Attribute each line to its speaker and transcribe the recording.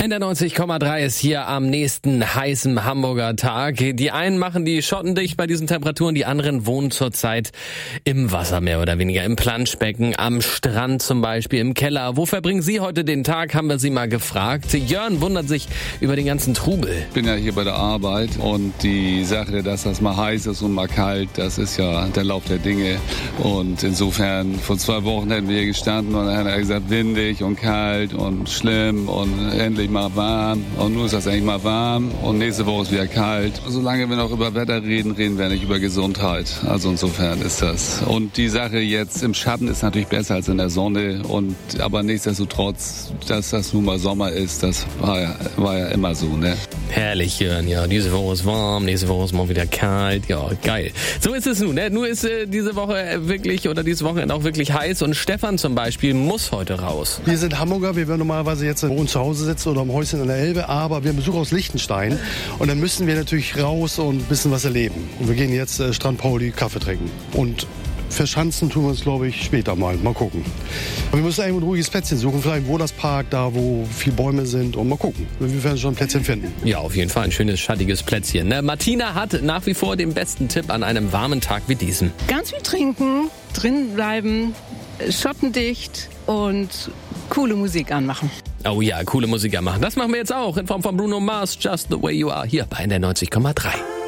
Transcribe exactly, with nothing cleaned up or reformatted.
Speaker 1: N R neunzig Komma drei ist hier am nächsten heißen Hamburger Tag. Die einen machen die Schotten dicht bei diesen Temperaturen, die anderen wohnen zurzeit im Wasser mehr oder weniger, im Planschbecken, am Strand zum Beispiel, im Keller. Wo verbringen Sie heute den Tag, haben wir Sie mal gefragt. Jörn wundert sich über den ganzen Trubel.
Speaker 2: Ich bin ja hier bei der Arbeit und die Sache, dass das mal heiß ist und mal kalt, das ist ja der Lauf der Dinge. Und insofern, vor zwei Wochen hätten wir hier gestanden und dann hat er gesagt, windig und kalt und schlimm und endlich mal warm. Und nun ist das eigentlich mal warm und nächste Woche ist wieder kalt. Solange wir noch über Wetter reden, reden wir nicht über Gesundheit. Also insofern ist das. Und die Sache jetzt im Schatten ist natürlich besser als in der Sonne. Und aber nichtsdestotrotz, dass das nun mal Sommer ist, das war ja, war ja immer so, ne?
Speaker 1: Herrlich, Jörn. Ja, diese Woche ist warm, nächste Woche ist mal wieder kalt. Ja, geil. So ist es nun, ne? Nur ist äh, diese Woche wirklich oder dieses Wochenende auch wirklich heiß. Und Stefan zum Beispiel muss heute raus.
Speaker 3: Wir sind Hamburger. Wir werden normalerweise jetzt bei uns zu Hause sitzen oder im Häuschen an der Elbe. Aber wir haben Besuch aus Liechtenstein. Und dann müssen wir natürlich raus und ein bisschen was erleben. Und wir gehen jetzt äh, Strand Pauli Kaffee trinken. Und verschanzen tun wir uns, glaube ich, später mal. Mal gucken. Aber wir müssen irgendwo ein ruhiges Plätzchen suchen. Vielleicht ein Wohlerspark, da wo viele Bäume sind. Und mal gucken. Wir werden schon ein Plätzchen finden.
Speaker 1: Ja, auf jeden Fall ein schönes, schattiges Plätzchen. Ne? Martina hat nach wie vor den besten Tipp an einem warmen Tag wie diesem.
Speaker 4: Ganz viel trinken, drin bleiben, schottendicht und coole Musik anmachen.
Speaker 1: Oh ja, coole Musik anmachen. Das machen wir jetzt auch in Form von Bruno Mars, Just the Way You Are, hier bei N R neunzig Komma drei.